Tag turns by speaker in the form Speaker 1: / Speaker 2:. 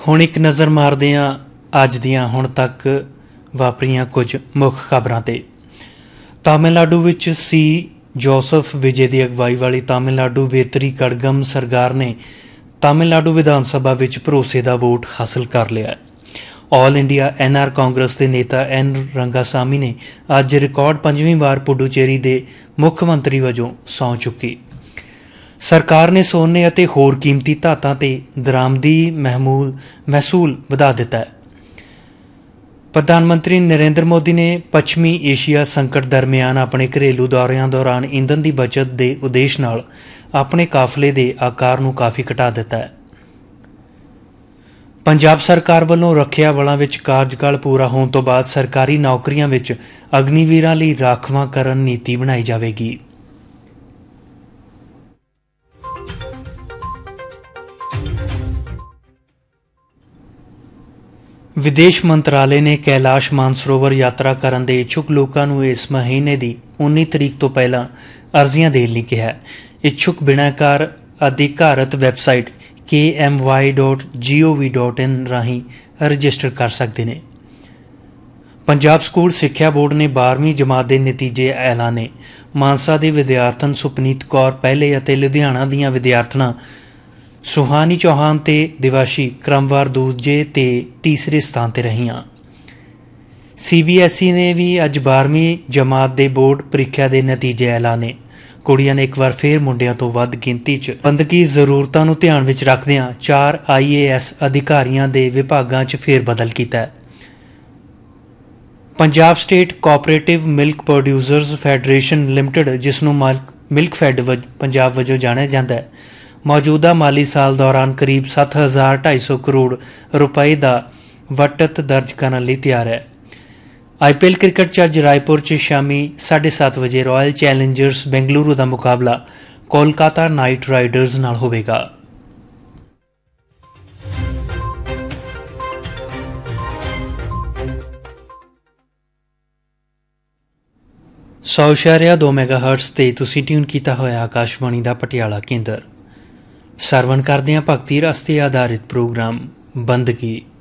Speaker 1: ਹੁਣ ਇੱਕ ਨਜ਼ਰ ਮਾਰਦੇ ਹਾਂ ਅੱਜ ਦੀਆਂ ਹੁਣ ਤੱਕ ਵਾਪਰੀਆਂ ਕੁਝ ਮੁੱਖ ਖਬਰਾਂ ਤੇ। ਤਾਮਿਲਨਾਡੂ ਵਿੱਚ ਸੀ ਜੋਸਫ ਵਿਜੇ ਦੀ ਅਗਵਾਈ ਵਾਲੀ ਤਾਮਿਲਨਾਡੂ ਵੇਤਰੀ ਕੜਗਮ ਸਰਕਾਰ ਨੇ ਤਾਮਿਲਨਾਡੂ ਵਿਧਾਨ ਸਭਾ ਵਿੱਚ ਭਰੋਸੇ ਦਾ ਵੋਟ ਹਾਸਲ ਕਰ ਲਿਆ ਹੈ। ਆਲ ਇੰਡੀਆ NR ਕਾਂਗਰਸ ਦੇ ਨੇਤਾ N ਰੰਗਾਸਾਮੀ ਨੇ ਅੱਜ ਰਿਕਾਰਡ 5ਵੀਂ ਵਾਰ ਪੁਡੂਚੇਰੀ ਦੇ ਮੁੱਖ ਮੰਤਰੀ ਵਜੋਂ ਸਹੁੰ ਚੁੱਕੀ। ਸਰਕਾਰ ਨੇ ਸੋਨੇ ਅਤੇ ਹੋਰ ਕੀਮਤੀ ਧਾਤਾਂ ਤੇ ਦਰਾਮਦੀ ਮਹਿਸੂਲ ਵਧਾ ਦਿੱਤਾ ਹੈ। ਪ੍ਰਧਾਨ ਮੰਤਰੀ ਨਰਿੰਦਰ ਮੋਦੀ ਨੇ ਪੱਛਮੀ ਏਸ਼ੀਆ ਸੰਕਟ ਦਰਮਿਆਨ ਆਪਣੇ ਘਰੇਲੂ ਦੌਰਿਆਂ ਦੌਰਾਨ ਈਂਧਨ ਦੀ ਬਚਤ ਦੇ ਉਦੇਸ਼ ਨਾਲ ਆਪਣੇ ਕਾਫਲੇ ਦੇ ਆਕਾਰ ਨੂੰ ਕਾਫੀ ਘਟਾ ਦਿੱਤਾ ਹੈ। ਪੰਜਾਬ ਸਰਕਾਰ ਵੱਲੋਂ ਰੱਖਿਆ ਬਲਾਂ ਵਿੱਚ ਕਾਰਜਕਾਲ ਪੂਰਾ ਹੋਣ ਤੋਂ ਬਾਅਦ ਸਰਕਾਰੀ ਨੌਕਰੀਆਂ ਵਿੱਚ ਅਗਨੀਵੀਰਾਂ ਲਈ ਰਾਖਵਾਂਕਰਨ ਨੀਤੀ ਬਣਾਈ ਜਾਵੇਗੀ। ਵਿਦੇਸ਼ ਮੰਤਰਾਲੇ ਨੇ ਕੈਲਾਸ਼ ਮਾਨਸਰੋਵਰ ਯਾਤਰਾ ਕਰਨ ਦੇ ਇੱਛੁਕ ਲੋਕਾਂ ਨੂੰ ਇਸ ਮਹੀਨੇ ਦੀ 19 ਤਰੀਕ ਤੋਂ ਪਹਿਲਾਂ ਅਰਜ਼ੀਆਂ ਦੇਣ ਲਈ ਕਿਹਾ ਹੈ। ਇੱਛੁਕ ਬਿਨੈਕਾਰ ਅਧਿਕਾਰਤ ਵੈਬਸਾਈਟ kmy.gov.in ਰਾਹੀਂ ਰਜਿਸਟਰ ਕਰ ਸਕਦੇ ਨੇ। ਪੰਜਾਬ ਸਕੂਲ ਸਿੱਖਿਆ ਬੋਰਡ ਨੇ 12ਵੀਂ ਜਮਾਤ ਦੇ ਨਤੀਜੇ ਐਲਾਨੇ। ਮਾਨਸਾ ਦੀ ਵਿਦਿਆਰਥਣ ਸੁਪਨੀਤ ਕੌਰ ਪਹਿਲੇ ਅਤੇ ਲੁਧਿਆਣਾ ਦੀਆਂ ਵਿਦਿਆਰਥਣਾਂ ਸੁਹਾਨੀ ਚੌਹਾਨ ਤੇ ਦਿਵਾਸ਼ੀ ਕ੍ਰਮਵਾਰ ਦੂਜੇ ਤੇ ਤੀਸਰੇ ਸਥਾਨ ਤੇ ਰਹੀਆਂ। CBSE ਨੇ ਵੀ ਅੱਜ 12ਵੀਂ ਜਮਾਤ ਦੇ ਬੋਰਡ ਪ੍ਰੀਖਿਆ ਦੇ ਨਤੀਜੇ ਐਲਾਨੇ। ਕੁੜੀਆਂ ਨੇ ਇੱਕ ਵਾਰ ਫੇਰ ਮੁੰਡਿਆਂ ਤੋਂ ਵੱਧ ਗਿਣਤੀ 'ਚ ਬੰਦਗੀ ਜ਼ਰੂਰਤਾਂ ਨੂੰ ਧਿਆਨ ਵਿੱਚ ਰੱਖਦਿਆਂ 4 IAS ਅਧਿਕਾਰੀਆਂ ਦੇ ਵਿਭਾਗਾਂ 'ਚ ਫੇਰਬਦਲ ਕੀਤਾ ਹੈ। Punjab state cooperative milk ਪ੍ਰੋਡਿਊਸਰਜ਼ federation limited, ਜਿਸ ਨੂੰ ਮਿਲਕਫੈਡ ਪੰਜਾਬ ਵਜੋਂ ਜਾਣਿਆ ਜਾਂਦਾ ਹੈ, ਮੌਜੂਦਾ ਮਾਲੀ ਸਾਲ ਦੌਰਾਨ ਕਰੀਬ 7,250 ਕਰੋੜ ਰੁਪਏ ਦਾ ਵਟਤ ਦਰਜ ਕਰਨ ਲਈ ਤਿਆਰ ਹੈ। IPL ਕ੍ਰਿਕਟ 'ਚ ਅੱਜ ਰਾਏਪੁਰ 'ਚ ਸ਼ਾਮੀ 7:30 ਵਜੇ ਰਾਇਲ ਚੈਲੰਜਰਸ ਬੈਂਗਲੁਰੂ ਦਾ ਮੁਕਾਬਲਾ ਕੋਲਕਾਤਾ ਨਾਈਟ ਰਾਈਡਰਜ਼ ਨਾਲ ਹੋਵੇਗਾ। (100.2 MHz ਤੇ ਤੁਸੀਂ ਟਿਊਨ ਕੀਤਾ ਹੋਇਆ ਆਕਾਸ਼ਵਾਣੀ ਦਾ ਪਟਿਆਲਾ ਕੇਂਦਰ। ਸਰਵਣ ਕਰਦੇ ਹਾਂ ਭਗਤੀ ਰਸ ਤੇ ਆਧਾਰਿਤ ਪ੍ਰੋਗਰਾਮ ਬੰਦਗੀ।